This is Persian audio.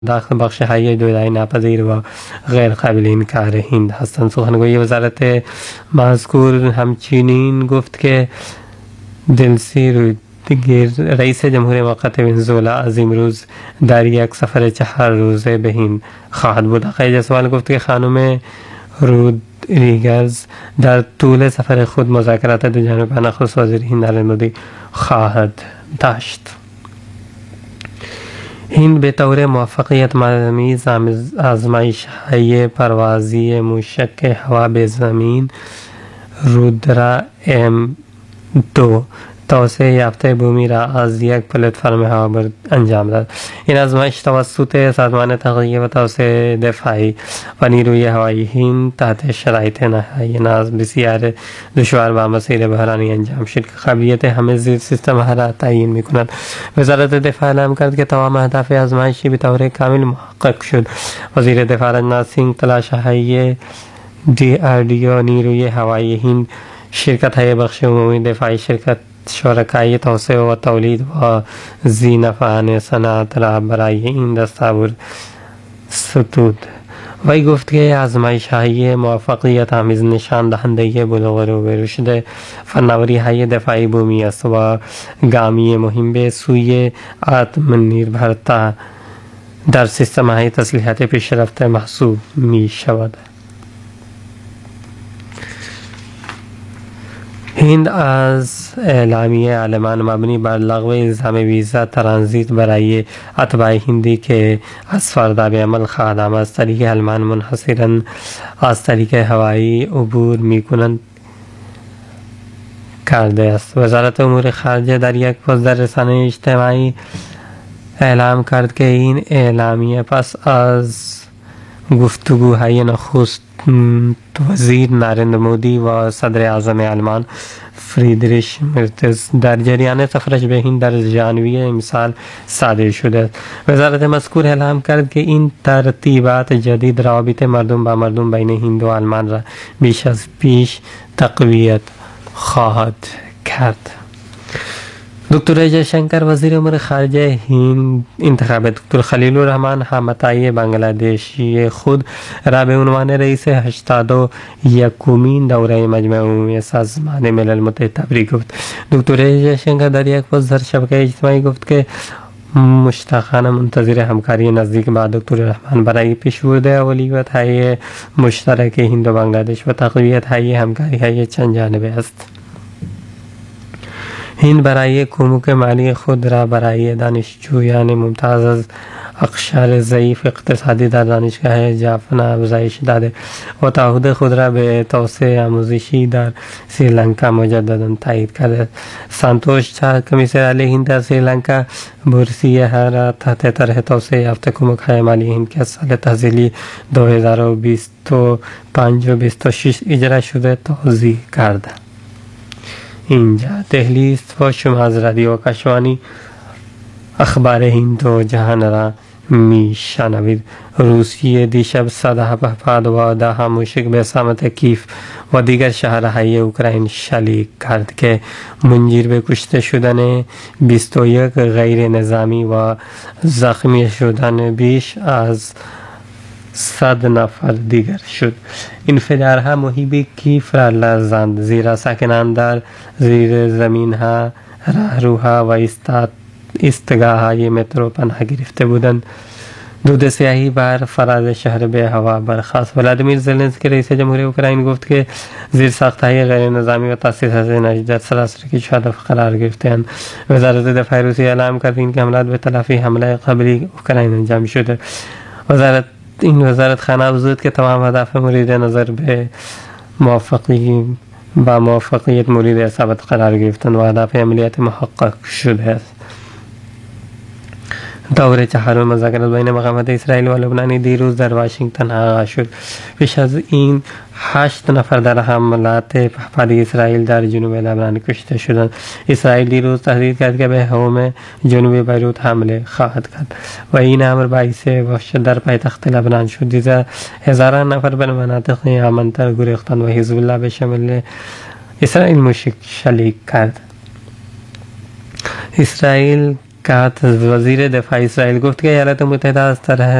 داخل بخش حیه جدایی ناپذیر و غیر قابل انکار هند هستند. سخنگوی وزارت مذکور همچنین گفت که دلسی رودریگز رئیس جمهور موقت ونزوئلا از امروز در یک سفر 4 روزه به هند خواهد بود. آقای جسوال گفت که خانم رودریگز در طول سفر خود مذاکرات دوجانبه خصوص وزیر هند نریندر مودی خواهد داشت. هند به طور موفقیت آمیز آزمایش‌های پروازی موشک هوا به زمین رودرا M2 توسعه یافته بومی را از یک پلتفرم هوابرد انجام داد. این آزمایش توسط سازمان تحقیق و توسعه دفاعی و نیروی هوایی هند تحت شرایط نهایی بسیار دشوار و مسیر بحرانی انجام شد که قابلیت همه زیر سیستم ها را تعیین می کند. وزارت دفاع اعلام کرد که تمام اهداف آزمایشی به طور کامل محقق شد. وزیر دفاع راجناتھ سنگھ، تلاش‌های DRDO، نیروی هوایی هند، شرکت های بخش عمومی دفاعی، شرکت شرکای توسعه و تولید و ذی‌نفعان صنعت را برای این دستاورد ستود. وی گفت که آزمایش‌های موفقیت آمیز نشان دهنده بلوغ روبرو شده فناوری‌های دفاعی بومی است و گامی مهم به سوی آتم‌نربرتا در سیستم‌های تسلیحات پیشرفته محسوب می شود. هند از اعلامیه آلمان مبنی بر لغو الزام ویزا ترانزیت برای اتباع هندی که از فردا به عمل خواهد آمد از طریق آلمان منحصراً از طریق هوایی عبور می‌کنند کرده است. وزارت امور خارجه در یک پست در رسانه اجتماعی اعلام کرد که این اعلامیه پس از گفتگوهای نخست وزیر نریندر مودی و صدر اعظم آلمان فریدریش مرتز در جریان سفرش به هند در ژانویه امسال صادر شده. وزارت مذکور اعلام کرد که این ترتیبات جدید روابط مردم با مردم بین هند و آلمان را بیش از پیش تقویت خواهد کرد. دکتر جیشنکر وزیر امور خارجه هند انتخاب دکتر خلیل الرحمن حامتای بنگلادشی خود را به عنوان رئیس 81مین دوره مجمع عمومی سازمان ملل متحد تبریک گفت. دکتر جیشنکر در یک پست در شبکه اجتماعی گفت که مشتاقانه منتظر همکاری نزدیک با دکتر رحمان برای پیشبرد اولویت‌های مشترک هند و بنگلادش و تقویت‌های همکاری‌های چند جانبه است. هند برای کمک مالی خود را برای دانشجویان ممتاز از اقشار ضعیف اقتصادی در دانشگاه جافنا افزایش داده و تعهد خود را به توسعه آموزشی در سریلانکا مجددا تایید کرده. سانتوش چا کمیسر عالی هند در سریلانکا بورسیه را تحت طرح توسعه یافته کمک‌های مالی هند که سال تحصیلی 2025 و 26 اجرا شده توضیح کرد. اینجا دهلی است و شما از رادیو کشوانی اخبار هند و جهان را میشنوید. روسیه دیشب 177 و 10 موشک به سمت کیف و دیگر شهرهای اوکراین شلیک کرد که منجر به کشته شدن 21 غیر نظامی و زخمی شدن بیش از 100 نفر دیگر شد. این انفجارها محیط کیف را لرزاند زیرا ساکنان در زیر زمین ها، راهروها و ایستگاه های مترو پناه گرفته بودند. دود سیاهی بر فراز شهر به هوا برخاست. ولادیمیر زلنسکی رئیس جمهوری اوکراین گفت که زیرساخت‌های غیر نظامی و تاسیسات انرژی در سراسر کشور قرار گرفته‌اند. وزارت دفاع روسیه اعلام کرد که حملات به تلافی حمله قبلی اوکراین انجام شده. وزارت خانه افزود که تمام اهداف مورد نظر به موفقیت مورد اصابت قرار گرفتند و اهداف عملیات محقق شده است. دوره چهارم مذاکرات بین مقامات اسرائیل و لبنان دیروز در واشنگتن آغاز شد. پیش از این 8 نفر در حملات پهپادی اسرائیل در جنوب لبنان کشته شدند. اسرائیل دیروز تهدید کرد که به حوم جنوب بیروت حمله خواهد کرد و این امر باعث وحشت در پایتخت لبنان شد. دیگر هزاران نفر به مناطق امن‌تر گریختند و حزب الله به شمال اسرائیل موشک شلیک کرد. اسرائیل कहा वज़ीर दिफा इसराइल गफ्त कि ऐलात मुत्तहिदा इस तरह